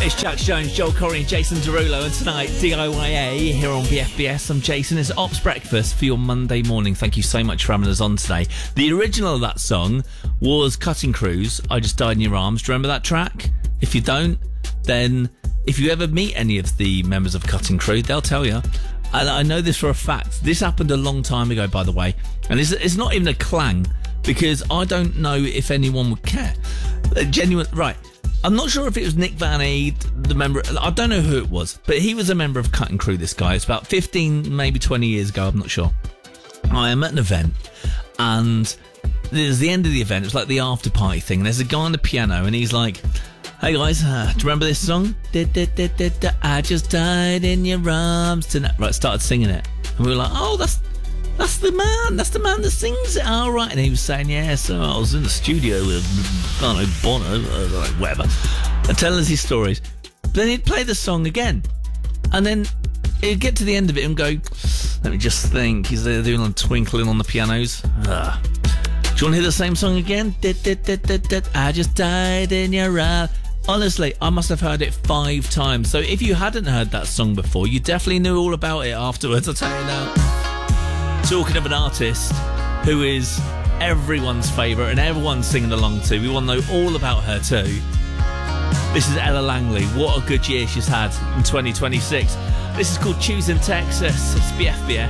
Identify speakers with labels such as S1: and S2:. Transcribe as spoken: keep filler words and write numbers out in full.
S1: It's Jax Jones, Joel Corey and Jason Derulo, and tonight D I Y A here on B F B S. I'm Jason. It's Ops Breakfast for your Monday morning. Thank you so much for having us on today. The original of that song was Cutting Crews, I Just Died in Your Arms. Do you remember that track? If you don't, then if you ever meet any of the members of Cutting Crew, they'll tell you. And I know this for a fact. This happened a long time ago, by the way. And it's, it's not even a clang, because I don't know if anyone would care. A genuine... Right. I'm not sure if it was Nick Van Eyde, the member... I don't know who it was, but he was a member of Cutting Crew, this guy. It's about fifteen, maybe twenty years ago, I'm not sure. I am at an event, and there's the end of the event. It's like the after party thing. There's a guy on the piano, and he's like, hey guys, uh, do you remember this song? Da, da, da, da, da, I just died in your arms tonight. Right, started singing it. And we were like, oh, that's that's the man. That's the man that sings it. All right. And he was saying, yeah, so I was in the studio with, I don't know, Bono, like whatever, and telling us his stories. But then he'd play the song again. And then he'd get to the end of it and go, let me just think. He's there doing a twinkling on the pianos. Ugh. Do you want to hear the same song again? Da, da, da, da, da, I just died in your arms. Honestly, I must have heard it five times. So if you hadn't heard that song before, you definitely knew all about it afterwards, I'll tell you now. Talking of an artist who is everyone's favourite and everyone's singing along to, we want to know all about her too. This is Ella Langley. What a good year she's had in twenty twenty-six. This is called Choosing Texas. It's B F B S.